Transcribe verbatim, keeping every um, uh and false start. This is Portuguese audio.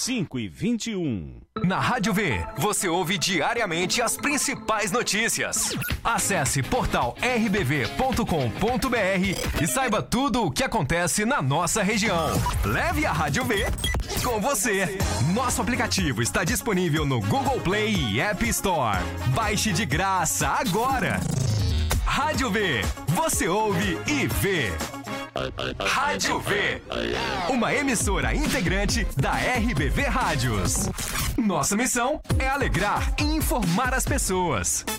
cinco e vinte e um. Na Rádio V, você ouve diariamente as principais notícias. Acesse portal r b v ponto com ponto b r e saiba tudo o que acontece na nossa região. Leve a Rádio V com você. Nosso aplicativo está disponível no Google Play e App Store. Baixe de graça agora. Rádio V, você ouve e vê. Rádio V, uma emissora integrante da R B V Rádios. Nossa missão é alegrar e informar as pessoas.